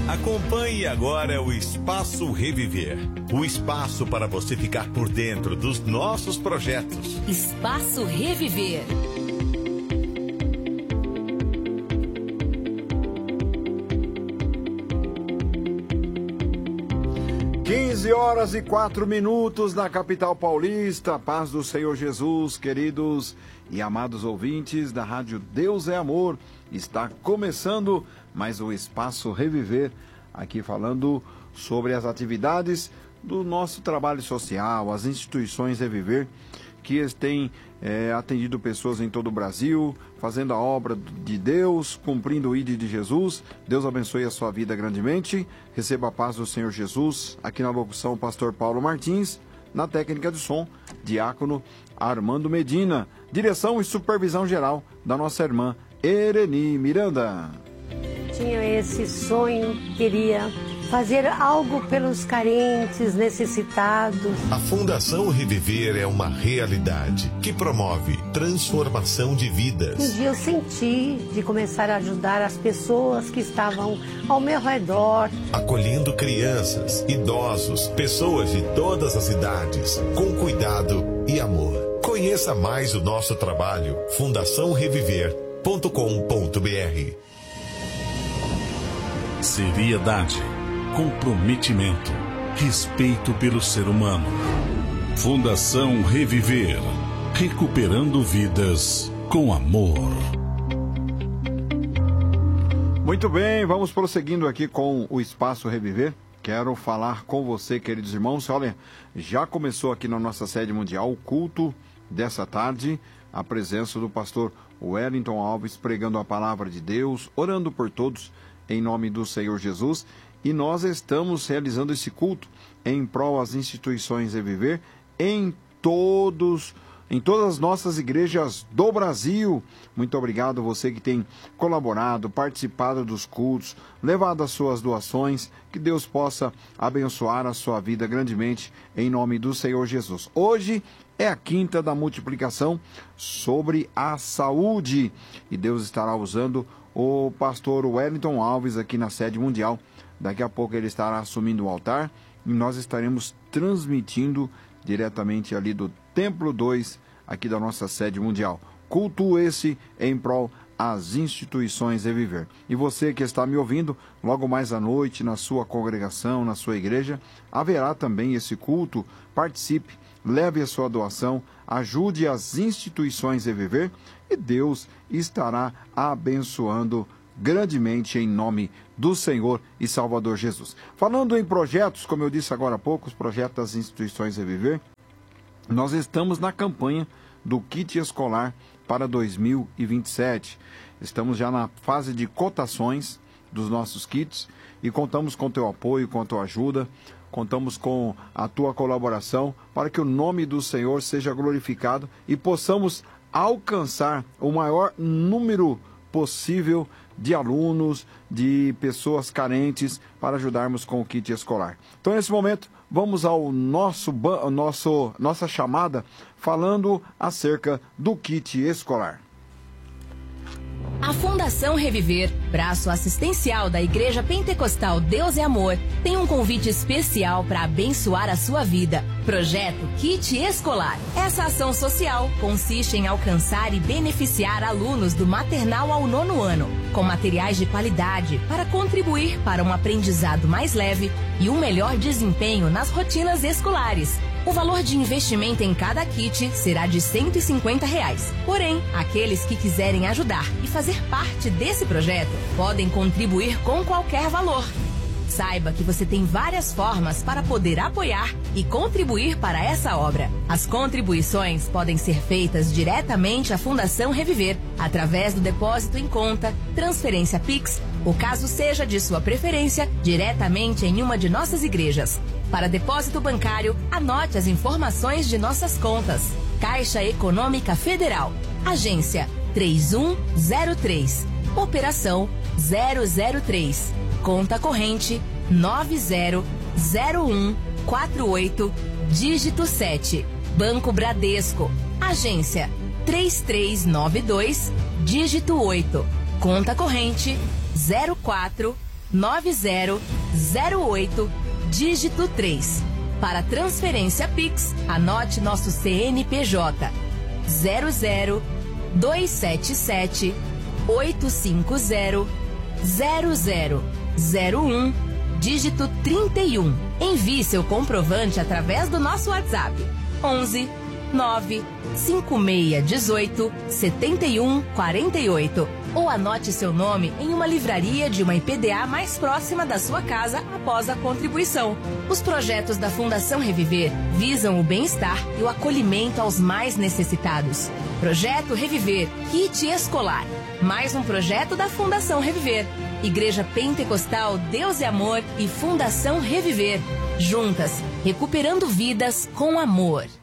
Acompanhe agora o Espaço Reviver. O espaço para você ficar por dentro dos nossos projetos. Espaço Reviver. 15h04 na capital paulista. Paz do Senhor Jesus, queridos e amados ouvintes da Rádio Deus é Amor. Está começando mais um Espaço Reviver, aqui falando sobre as atividades do nosso trabalho social, as instituições Reviver, que têm atendido pessoas em todo o Brasil, fazendo a obra de Deus, cumprindo o ID de Jesus. Deus abençoe a sua vida grandemente. Receba a paz do Senhor Jesus. Aqui na locução, o pastor Paulo Martins. Na técnica de som, diácono Armando Medina. Direção e supervisão geral da nossa irmã Ereni Miranda. Tinha esse sonho, queria fazer algo pelos carentes, necessitados. A Fundação Reviver é uma realidade que promove transformação de vidas. Um dia eu senti de começar a ajudar as pessoas que estavam ao meu redor. Acolhendo crianças, idosos, pessoas de todas as idades, com cuidado e amor. Conheça mais o nosso trabalho, fundaçãoreviver.com.br. Seriedade, comprometimento, respeito pelo ser humano. Fundação Reviver, recuperando vidas com amor. Muito bem, vamos prosseguindo aqui com o Espaço Reviver. Quero falar com você, queridos irmãos. Olha, já começou aqui na nossa sede mundial o culto dessa tarde, a presença do pastor Wellington Alves pregando a palavra de Deus, orando por todos em nome do Senhor Jesus. E nós estamos realizando esse culto em prol das instituições Reviver em todas as nossas igrejas do Brasil. Muito obrigado você que tem colaborado, participado dos cultos, levado as suas doações. Que Deus possa abençoar a sua vida grandemente em nome do Senhor Jesus. Hoje é a quinta da multiplicação sobre a saúde e Deus estará usando o pastor Wellington Alves aqui na sede mundial. Daqui a pouco ele estará assumindo o altar e nós estaremos transmitindo diretamente ali do Templo 2, aqui da nossa sede mundial. Culto esse em prol às instituições Reviver. E você que está me ouvindo, logo mais à noite, na sua congregação, na sua igreja, haverá também esse culto. Participe, leve a sua doação, ajude as instituições Reviver e Deus estará abençoando grandemente em nome do Senhor e Salvador Jesus. Falando em projetos, como eu disse agora há pouco, os projetos das instituições Reviver, nós estamos na campanha do kit escolar para 2027. Estamos já na fase de cotações dos nossos kits e contamos com teu apoio, com a tua ajuda, contamos com a tua colaboração para que o nome do Senhor seja glorificado e possamos alcançar o maior número possível de alunos, de pessoas carentes, para ajudarmos com o kit escolar. Então, nesse momento, vamos ao nossa chamada falando acerca do kit escolar. A Fundação Reviver, braço assistencial da Igreja Pentecostal Deus é Amor, tem um convite especial para abençoar a sua vida. Projeto Kit Escolar. Essa ação social consiste em alcançar e beneficiar alunos do maternal ao 9º ano, com materiais de qualidade para contribuir para um aprendizado mais leve e um melhor desempenho nas rotinas escolares. O valor de investimento em cada kit será de R$ 150. Porém, aqueles que quiserem ajudar e fazer parte desse projeto podem contribuir com qualquer valor. Saiba que você tem várias formas para poder apoiar e contribuir para essa obra. As contribuições podem ser feitas diretamente à Fundação Reviver, através do depósito em conta, transferência Pix, ou caso seja de sua preferência, diretamente em uma de nossas igrejas. Para depósito bancário, anote as informações de nossas contas. Caixa Econômica Federal, Agência 3103, Operação 003, Conta corrente 900148, dígito 7, Banco Bradesco, Agência 3392, dígito 8, Conta corrente 9008, dígito 3. Para transferência Pix, anote nosso CNPJ 00277 850 0001, dígito 31. Envie seu comprovante através do nosso WhatsApp 11 9 5618 7148 ou anote seu nome em uma livraria de uma IPDA mais próxima da sua casa após a contribuição. Os projetos da Fundação Reviver visam o bem-estar e o acolhimento aos mais necessitados. Projeto Reviver, kit escolar. Mais um projeto da Fundação Reviver. Igreja Pentecostal Deus e Amor e Fundação Reviver. Juntas, recuperando vidas com amor.